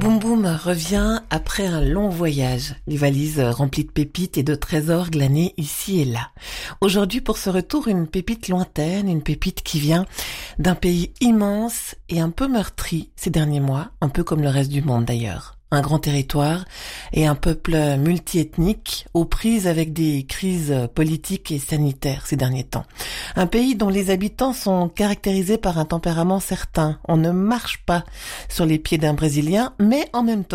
Boum Boum revient après un long voyage, les valises remplies de pépites et de trésors glanés ici et là. Aujourd'hui, pour ce retour, une pépite lointaine, une pépite qui vient d'un pays immense et un peu meurtri ces derniers mois, un peu comme le reste du monde d'ailleurs. Un grand territoire et un peuple multiethnique aux prises avec des crises politiques et sanitaires ces derniers temps. Un pays dont les habitants sont caractérisés par un tempérament certain. On ne marche pas sur les pieds d'un Brésilien, mais en même temps,